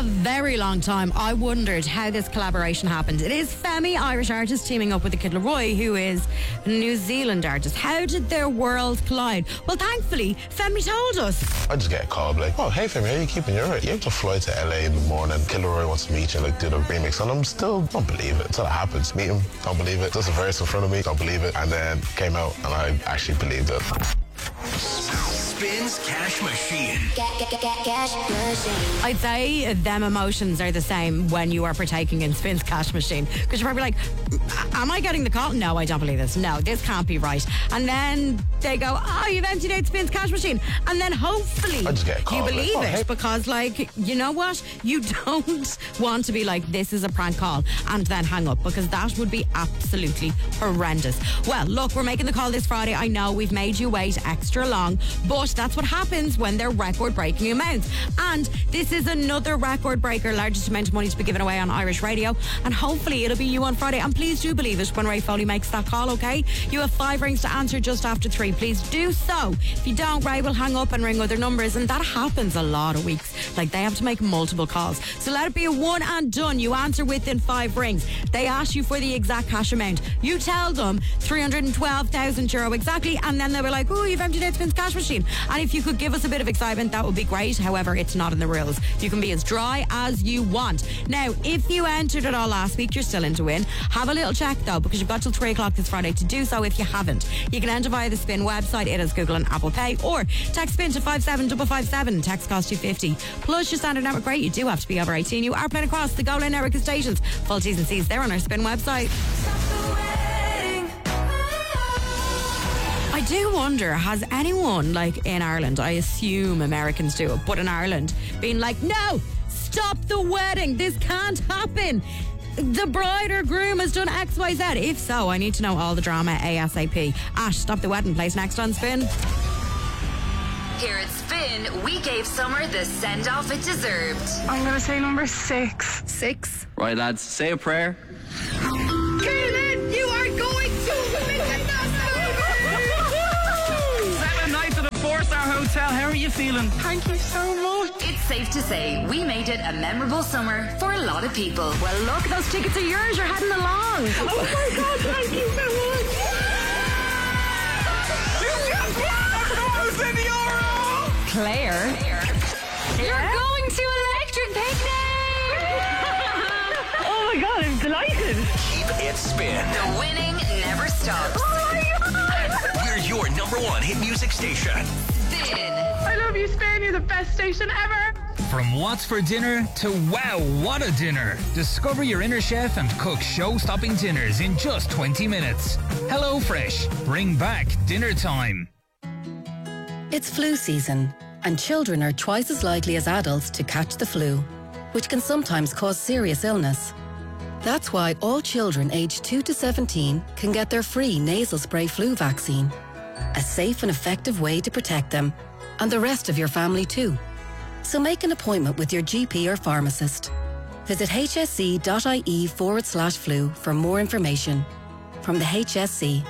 a very long time, I wondered how this collaboration happened. It is Femi, Irish artist, teaming up with the Kid Laroi, who is a New Zealand artist. How did their worlds collide? Well, thankfully, Femi told us. I just get a call like, oh, hey Femi, how are you keeping? You're right. You have to fly to LA in the morning. Kid Laroi wants to meet you, like do the remix. And I'm still, don't believe it. Until it happens. Meet him, don't believe it. Does a verse in front of me, don't believe it. And then came out and I actually believed it. Spins Cash Machine. Cash Machine. I'd say them emotions are the same when you are partaking in Spins Cash Machine, because you're probably like, am I getting the call? No, I don't believe this. No, this can't be right. And then they go, oh, you've emptied out Spins Cash Machine. And then hopefully I just get a call, you believe like, oh, it, hey. because like, you know what? You don't want to be like, this is a prank call and then hang up, because that would be absolutely horrendous. Well, look, we're making the call this Friday. I know we've made you wait extra long, but that's what happens when they're record-breaking amounts. And this is another record breaker, largest amount of money to be given away on Irish radio, and hopefully it'll be you on Friday. And please do believe it when Ray Foley makes that call, okay? You have 5 rings to answer just after 3. Please do so. If you don't, Ray will hang up and ring other numbers, and that happens a lot of weeks. Like, they have to make multiple calls. So let it be a one and done. You answer within 5 rings. They ask you for the exact cash amount. You tell them €312,000 exactly, and then they'll be like, oh, you've emptied out Spins Cash Machine. And if you could give us a bit of excitement, that would be great. However, it's not in the rules. You can be as dry as you want. Now, if you entered it all last week, you're still in to win. Have a little check though, because you've got till 3 o'clock this Friday to do so if you haven't. You can enter via the Spin website. It is Google and Apple Pay, or text Spin to 57557. Text cost $2.50. Plus your standard network rate. You do have to be over 18. You are playing across the Go Line network of stations. Full T's and C's there on our Spin website. I do wonder, has anyone, like in Ireland, I assume Americans do it, but in Ireland, been like, no, stop the wedding, this can't happen, the bride or groom has done X, Y, Z. If so, I need to know all the drama ASAP. Ash, Stop the Wedding plays next on Spin. Here at Spin, we gave summer the send-off it deserved. I'm going to say number 6. 6. Right, lads, say a prayer. Kaylin, you are going to win. 7 nights at a 4-star hotel. How are you feeling? Thank you so much. It's safe to say we made it a memorable summer for a lot of people. Well, look, those tickets are yours. You're heading along. Oh my God, thank you so much. Claire, you're going to Electric Picnic. Oh my God, I'm delighted. Keep it spin. The winning never stops. Oh my God. We're your #1 hit music station. Spin. I love you, Spain. You're the best station ever. From what's for dinner to wow, what a dinner. Discover your inner chef and cook show-stopping dinners in just 20 minutes. HelloFresh. Bring back dinner time. It's flu season, and children are twice as likely as adults to catch the flu, which can sometimes cause serious illness. That's why all children aged 2 to 17 can get their free nasal spray flu vaccine. A safe and effective way to protect them, and the rest of your family too. So make an appointment with your GP or pharmacist. Visit hsc.ie/flu for more information. From the HSC.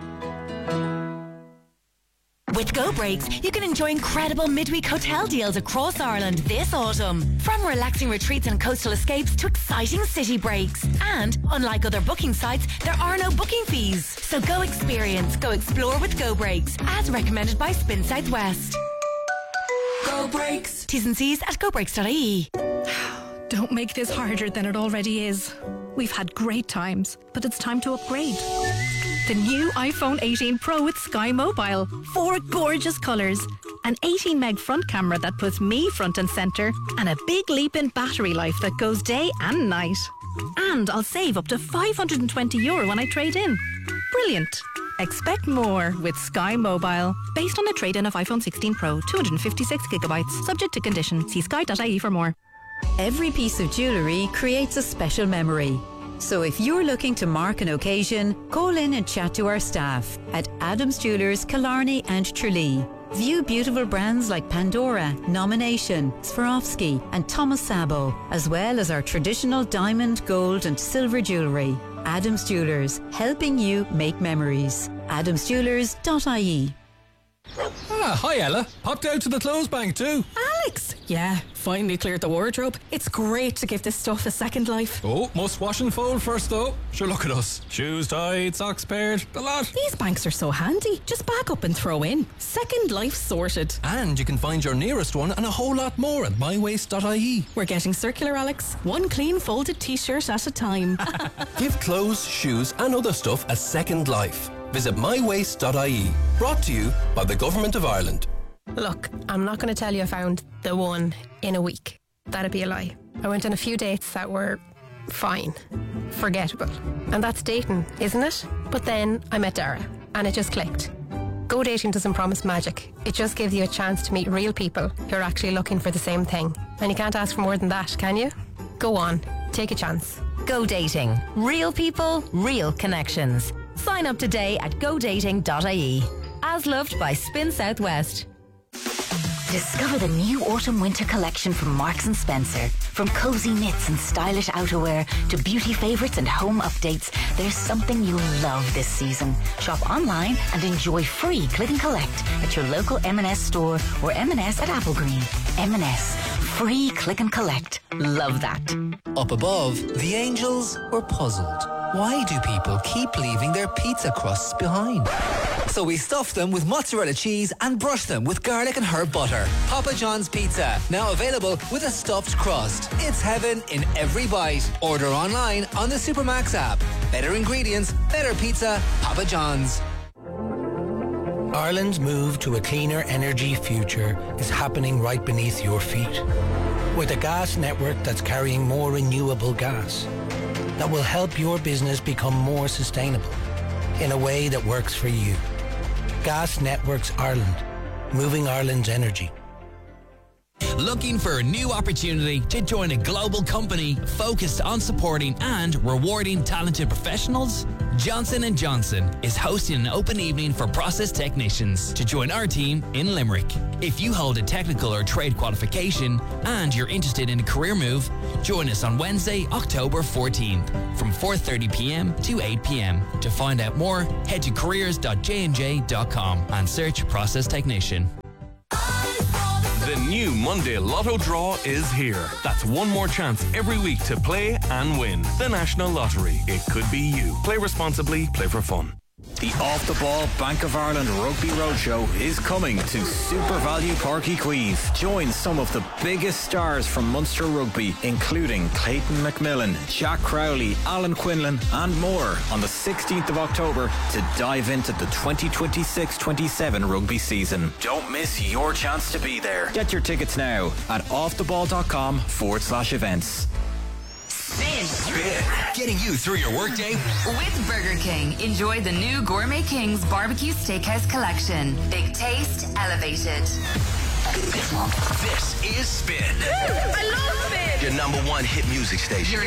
With Go Breaks, you can enjoy incredible midweek hotel deals across Ireland this autumn. From relaxing retreats and coastal escapes to exciting city breaks. And, unlike other booking sites, there are no booking fees. So go experience, go explore with Go Breaks, as recommended by Spin Southwest. Go Breaks. T's and C's at gobreaks.ie. Don't make this harder than it already is. We've had great times, but it's time to upgrade. The new iPhone 18 Pro with Sky Mobile. 4 gorgeous colours. An 18 meg front camera that puts me front and centre. And a big leap in battery life that goes day and night. And I'll save up to €520 when I trade in. Brilliant. Expect more with Sky Mobile. Based on a trade-in of iPhone 16 Pro, 256GB. Subject to condition. See sky.ie for more. Every piece of jewellery creates a special memory. So if you're looking to mark an occasion, call in and chat to our staff at Adams Jewellers, Killarney and Tralee. View beautiful brands like Pandora, Nomination, Swarovski and Thomas Sabo, as well as our traditional diamond, gold and silver jewellery. Adams Jewellers, helping you make memories. adamsjewellers.ie. Ah, hi Ella. Popped out to the clothes bank too. Alex! Yeah, finally cleared the wardrobe. It's great to give this stuff a second life. Oh, must wash and fold first though. Sure, look at us. Shoes tied, socks paired, the lot. These banks are so handy. Just back up and throw in. Second life sorted. And you can find your nearest one and a whole lot more at mywaste.ie. We're getting circular, Alex. One clean folded t-shirt at a time. Give clothes, shoes and other stuff a second life. Visit mywaste.ie. Brought to you by the Government of Ireland. Look, I'm not going to tell you I found the one in a week. That'd be a lie. I went on a few dates that were fine, forgettable. And that's dating, isn't it? But then I met Dara, and it just clicked. Go dating doesn't promise magic. It just gives you a chance to meet real people who are actually looking for the same thing. And you can't ask for more than that, can you? Go on, take a chance. Go dating. Real people, real connections. Sign up today at godating.ie. As loved by Spin Southwest. Discover the new autumn-winter collection from Marks & Spencer. From cozy knits and stylish outerwear to beauty favourites and home updates, there's something you'll love this season. Shop online and enjoy free click and collect at your local M&S store or M&S at Applegreen. M&S. Free click and collect. Love that. Up above, the angels were puzzled. Why do people keep leaving their pizza crusts behind? So we stuffed them with mozzarella cheese and brushed them with garlic and herb butter. Papa John's Pizza, now available with a stuffed crust. It's heaven in every bite. Order online on the Supermax app. Better ingredients, better pizza, Papa John's. Ireland's move to a cleaner energy future is happening right beneath your feet. With a gas network that's carrying more renewable gas that will help your business become more sustainable in a way that works for you. Gas Networks Ireland, moving Ireland's energy. Looking for a new opportunity to join a global company focused on supporting and rewarding talented professionals? Johnson & Johnson is hosting an open evening for process technicians to join our team in Limerick. If you hold a technical or trade qualification and you're interested in a career move, join us on Wednesday, October 14th from 4:30 p.m. to 8 p.m. To find out more, head to careers.jnj.com and search Process Technician. The new Monday Lotto draw is here. That's one more chance every week to play and win. The National Lottery. It could be you. Play responsibly, play for fun. The Off the Ball Bank of Ireland Rugby Roadshow is coming to Super Value Páirc Uí Chaoimh. Join some of the biggest stars from Munster Rugby, including Clayton McMillan, Jack Crowley, Alan Quinlan, and more on the 16th of October to dive into the 2026-27 rugby season. Don't miss your chance to be there. Get your tickets now at offtheball.com/events. Spin. Getting you through your workday. With Burger King, enjoy the new Gourmet King's Barbecue Steakhouse Collection. Big taste, elevated. This is Spin. I love Spin. Your number one hit music station.